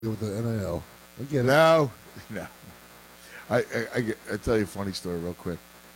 with the NIL. I get it. No. I tell you a funny story real quick.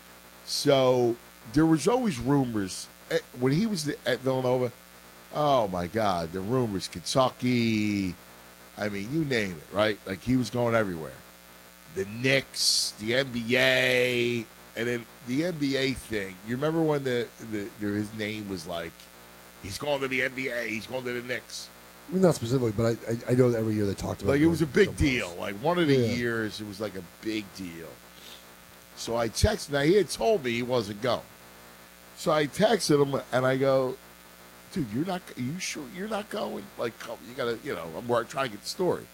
So there was always rumors when he was at Villanova. Oh my God, the rumors, Kentucky. I mean, you name it, right? Like he was going everywhere. The Knicks, the NBA, and then the NBA thing. You remember when his name was like, he's going to the NBA, he's going to the Knicks. I mean, not specifically, but I know that every year they talked about Like it. it was a big deal. Like one of the years, it was like a big deal. So I texted. Now he had told me he wasn't going. So I texted him and I go, "Dude, are you sure you're not going? Like, you gotta, I'm trying to get the story."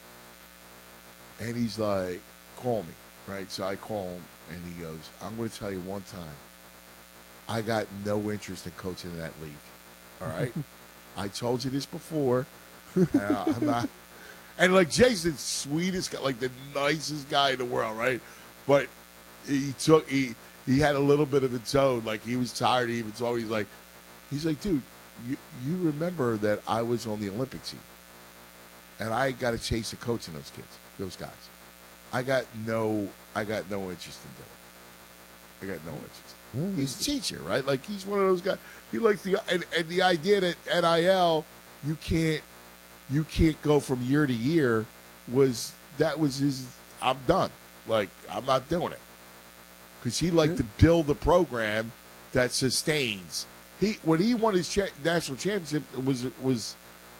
And he's like, "Call me." Right? So I call him and he goes, "I'm going to tell you one time. I got no interest in coaching in that league. All right, I told you this before." I'm not, and like Jason's sweetest guy, like the nicest guy in the world, right? But he had a little bit of a tone, like he was tired. He even told me, he's like, "Dude, you remember that I was on the Olympic team, and I got to chase the coaching those guys. I got no interest in doing it. I got no interest. He's a teacher, right? Like he's one of those guys. He likes and the idea that NIL you can't go from year to year was his. I'm done. Like I'm not doing it because he liked to build a program that sustains. When he won his national championship was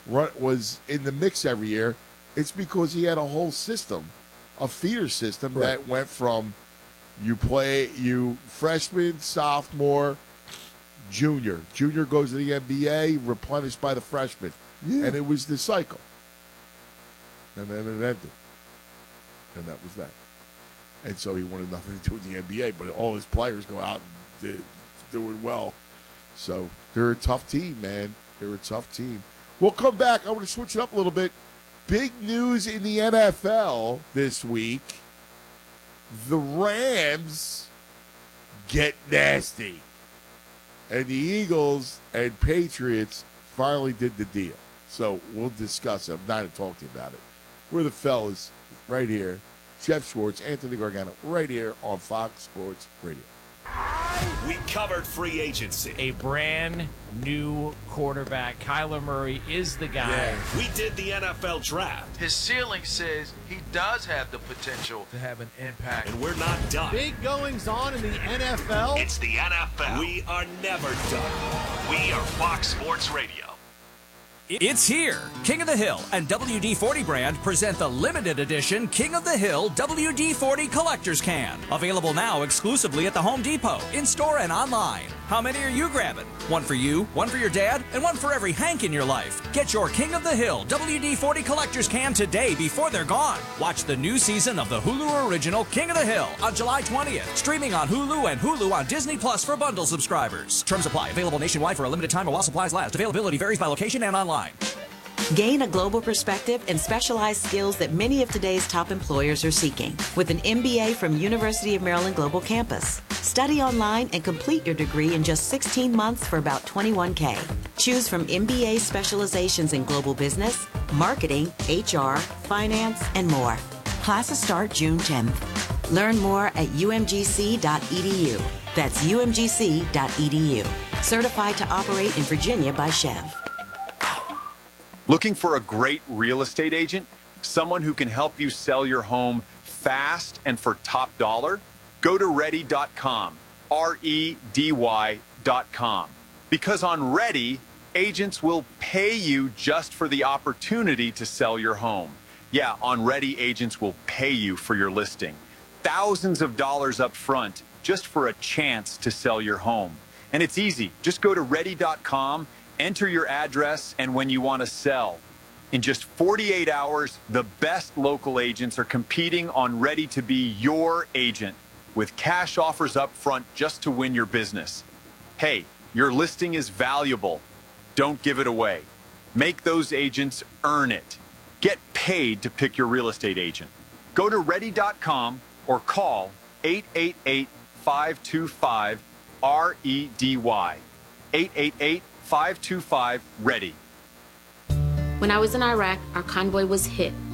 in the mix every year. It's because he had a whole system, a feeder system that went from you freshman, sophomore, junior. Junior goes to the NBA, replenished by the freshman. Yeah. And it was the cycle. And then it ended. And that was that. And so he wanted nothing to do with the NBA, but all his players go out and doing well. So they're a tough team, man. They're a tough team. We'll come back. I want to switch it up a little bit. Big news in the NFL this week. The Rams get nasty. And the Eagles and Patriots finally did the deal. So we'll discuss it. I'm not to talk to you about it. We're the fellas right here. Jeff Schwartz, Anthony Gargano, right here on Fox Sports Radio. We covered free agency. A brand new quarterback. Kyler Murray is the guy. Yeah. We did the NFL draft. His ceiling says he does have the potential to have an impact. And we're not done. Big goings on in the NFL. It's the NFL. We are never done. We are Fox Sports Radio. It's here. King of the Hill and WD-40 brand present the limited edition King of the Hill WD-40 Collector's Can. Available now exclusively at the Home Depot, in-store and online. How many are you grabbing? One for you, one for your dad, and one for every Hank in your life. Get your King of the Hill WD-40 Collector's Can today before they're gone. Watch the new season of the Hulu original King of the Hill on July 20th. Streaming on Hulu and Hulu on Disney Plus for bundle subscribers. Terms apply. Available nationwide for a limited time while supplies last. Availability varies by location and online. Gain a global perspective and specialized skills that many of today's top employers are seeking with an MBA from University of Maryland Global Campus. Study online and complete your degree in just 16 months for about $21K. Choose from MBA specializations in global business, marketing, HR, finance, and more. Classes start June 10th. Learn more at umgc.edu. That's umgc.edu. Certified to operate in Virginia by Chev. Looking for a great real estate agent? Someone who can help you sell your home fast and for top dollar? Go to ready.com, REDY.com. Because on Ready, agents will pay you just for the opportunity to sell your home. Yeah, on Ready, agents will pay you for your listing. Thousands of dollars up front just for a chance to sell your home. And it's easy. Just go to ready.com, enter your address, and when you want to sell. In just 48 hours, the best local agents are competing on Ready to be your agent with cash offers up front just to win your business. Hey, your listing is valuable. Don't give it away. Make those agents earn it. Get paid to pick your real estate agent. Go to ready.com or call 888-525-REDY. 888-525-READY. When I was in Iraq, our convoy was hit